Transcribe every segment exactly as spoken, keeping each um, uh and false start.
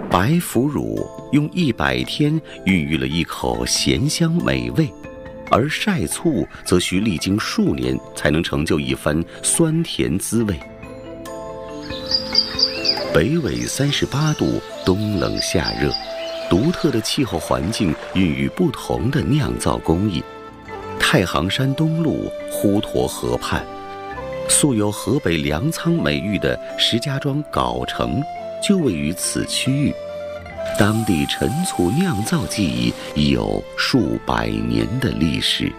白腐乳用一百天孕育了一口咸香美味，而晒醋则需历经数年才能成就一番酸甜滋味。北纬三十八度，冬冷夏热，独特的气候环境孕育不同的酿造工艺。太行山东麓滹沱河畔，素有河北粮仓美誉的石家庄藁城就位于此区域。当地陈醋酿造技艺已有数百年的历史。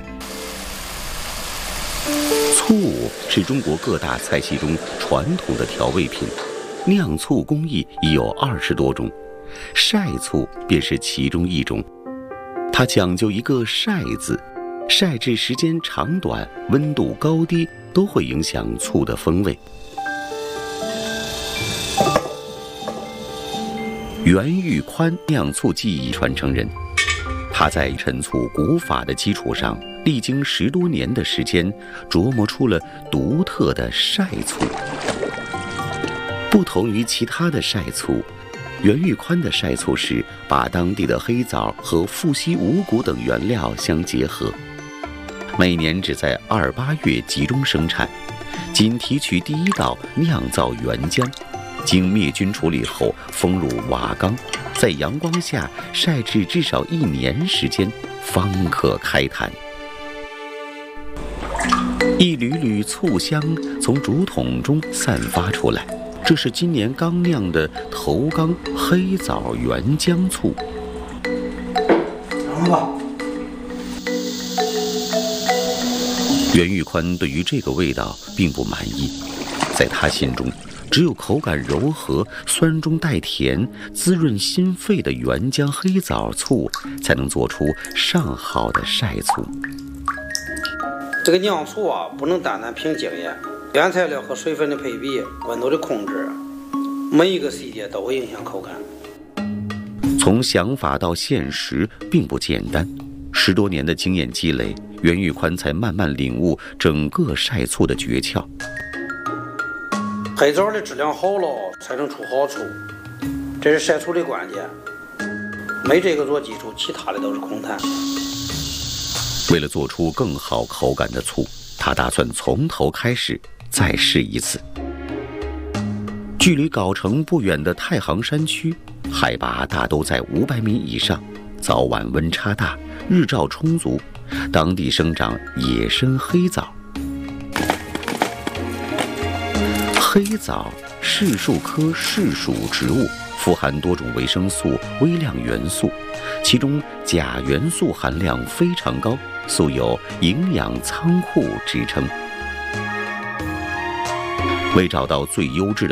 醋是中国各大菜系中传统的调味品，酿醋工艺已有二十多种，晒醋便是其中一种。它讲究一个晒字，晒制时间长短、温度高低都会影响醋的风味。袁玉宽酿醋技艺传承人，他在陈醋古法的基础上，历经十多年的时间，琢磨出了独特的晒醋。不同于其他的晒醋，袁玉宽的晒醋是把当地的黑枣和富硒五谷等原料相结合，每年只在二八月集中生产，仅提取第一道酿造原浆，经灭菌处理后封入瓦缸，在阳光下晒制至少一年时间，方可开坛。一缕缕醋香从竹筒中散发出来，这是今年刚酿的头缸黑枣原浆醋。尝吧。袁玉宽对于这个味道并不满意，在他心中，只有口感柔和、酸中带甜、滋润心肺的原浆黑枣醋，才能做出上好的晒醋。 这个酿醋啊，不能单单凭经验，原材料和水分的配比、温度的控制，每一个细节都会影响口感。 从想法到现实并不简单，十多年的经验积累，袁玉宽才慢慢领悟整个晒醋的诀窍。 黑枣的质量好了，才能出好醋，这是晒醋的关键。没这个做基础，其他的都是空谈。 为了做出更好口感的醋，他打算从头开始，再试一次。距离藁城不远的太行山区，海拔大都在五百米以上，早晚温差大，日照充足，当地生长野生黑枣。黑枣是树科是属植物，富含多种维生素、微量元素，其中钾元素含量非常高，素有营养仓库之称。为找到最优质的